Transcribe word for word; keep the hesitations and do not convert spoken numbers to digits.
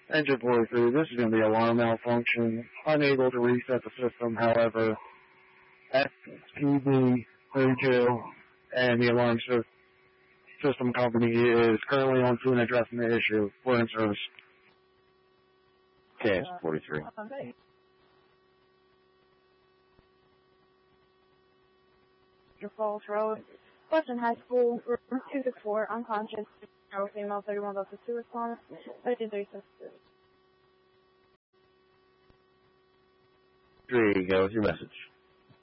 Engine forty-three, this is going to be alarm malfunction. Unable to reset the system, however. S P B thirty-two and the alarm system company is currently on scene addressing the issue. We're in service. K S forty-three. Falls Road, Western High School, room two six four, unconscious, female thirty-one level two response, thirty-three sisters. Three, go with your message.